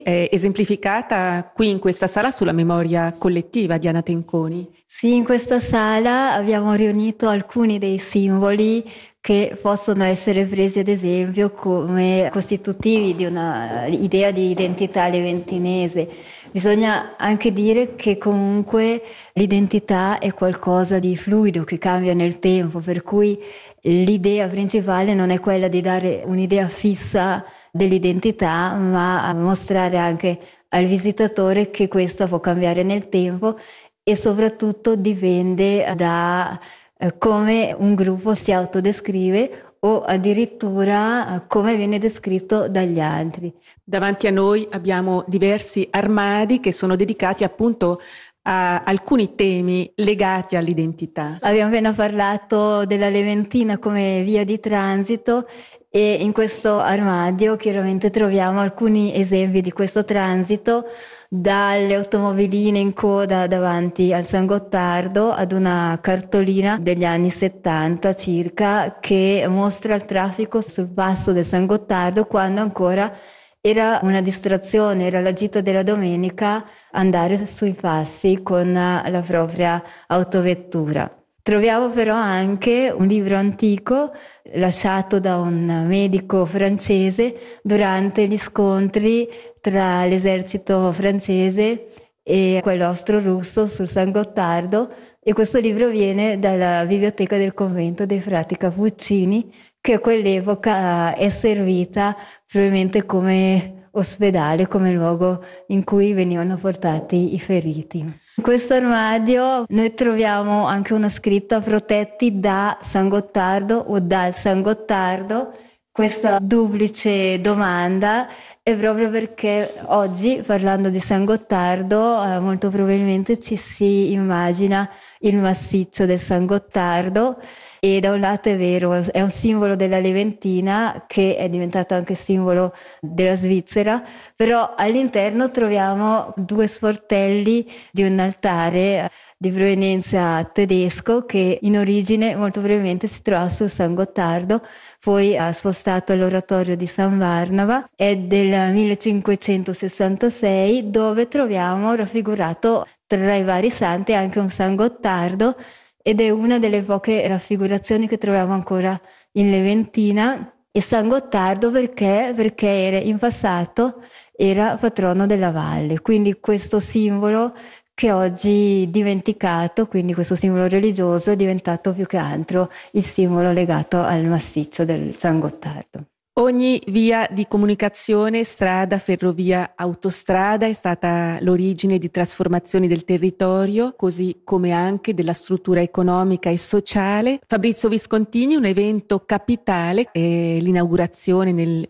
è esemplificata qui in questa sala sulla memoria collettiva. Diana Tenconi. Sì, in questa sala abbiamo riunito alcuni dei simboli che possono essere presi ad esempio come costitutivi di una idea di identità leventinese. Bisogna anche dire che comunque l'identità è qualcosa di fluido che cambia nel tempo, per cui l'idea principale non è quella di dare un'idea fissa dell'identità, ma mostrare anche al visitatore che questa può cambiare nel tempo e soprattutto dipende da come un gruppo si autodescrive o addirittura come viene descritto dagli altri. Davanti a noi abbiamo diversi armadi che sono dedicati appunto a alcuni temi legati all'identità. Abbiamo appena parlato della Leventina come via di transito e in questo armadio chiaramente troviamo alcuni esempi di questo transito, dalle automobiline in coda davanti al San Gottardo ad una cartolina degli anni 70 circa che mostra il traffico sul passo del San Gottardo quando ancora era una distrazione, era la gita della domenica andare sui passi con la propria autovettura. Troviamo però anche un libro antico lasciato da un medico francese durante gli scontri tra l'esercito francese e quello austro-russo sul San Gottardo, e questo libro viene dalla biblioteca del convento dei frati Cappuccini, che a quell'epoca è servita probabilmente come ospedale, come luogo in cui venivano portati i feriti. In questo armadio noi troviamo anche una scritta protetti da San Gottardo o dal San Gottardo. Questa duplice domanda è proprio perché oggi, parlando di San Gottardo, molto probabilmente ci si immagina il massiccio del San Gottardo. E da un lato è vero, è un simbolo della Leventina che è diventato anche simbolo della Svizzera, però all'interno troviamo due sportelli di un altare di provenienza tedesco che in origine molto probabilmente si trova sul San Gottardo, poi ha spostato all'oratorio di San Barnaba, è del 1566, dove troviamo raffigurato tra i vari santi anche un San Gottardo, ed è una delle poche raffigurazioni che troviamo ancora in Leventina. E San Gottardo perché in passato era patrono della valle, quindi questo simbolo che oggi dimenticato, quindi questo simbolo religioso, è diventato più che altro il simbolo legato al massiccio del San Gottardo. Ogni via di comunicazione, strada, ferrovia, autostrada, è stata l'origine di trasformazioni del territorio, così come anche della struttura economica e sociale. Fabrizio Viscontini, un evento capitale è l'inaugurazione nel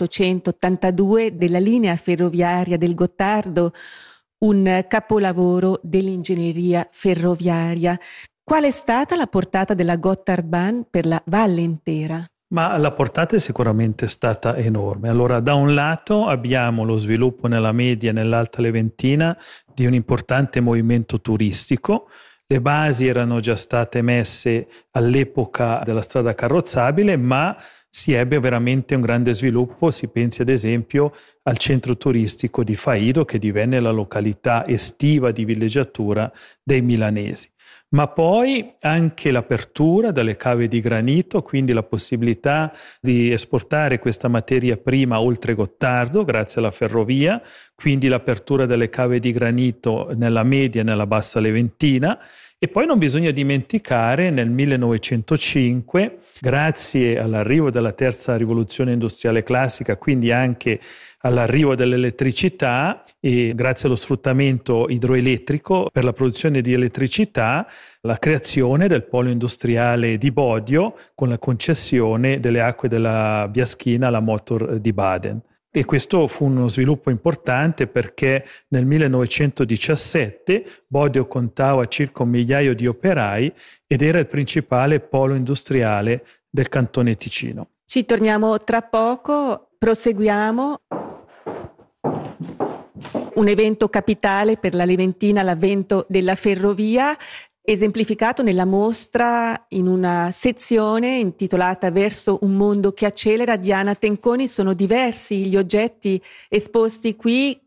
1882 della linea ferroviaria del Gottardo, un capolavoro dell'ingegneria ferroviaria. Qual è stata la portata della Gotthardbahn per la valle intera? Ma la portata è sicuramente stata enorme. Allora, da un lato abbiamo lo sviluppo nella media e nell'Alta Leventina di un importante movimento turistico. Le basi erano già state messe all'epoca della strada carrozzabile, ma si ebbe veramente un grande sviluppo. Si pensi ad esempio al centro turistico di Faido, che divenne la località estiva di villeggiatura dei milanesi. Ma poi anche l'apertura dalle cave di granito, quindi la possibilità di esportare questa materia prima oltre Gottardo grazie alla ferrovia, quindi l'apertura delle cave di granito nella media e nella bassa Leventina. E poi non bisogna dimenticare nel 1905, grazie all'arrivo della terza rivoluzione industriale classica, quindi anche all'arrivo dell'elettricità e grazie allo sfruttamento idroelettrico per la produzione di elettricità, la creazione del polo industriale di Bodio con la concessione delle acque della Biaschina alla Motor di Baden. E questo fu uno sviluppo importante perché nel 1917 Bodio contava circa 1 migliaio di operai ed era il principale polo industriale del Cantone Ticino. Ci torniamo tra poco, proseguiamo. Un evento capitale per la Leventina, l'avvento della ferrovia. esemplificato nella mostra in una sezione intitolata Verso un mondo che accelera di Anna Tenconi. Sono diversi gli oggetti esposti qui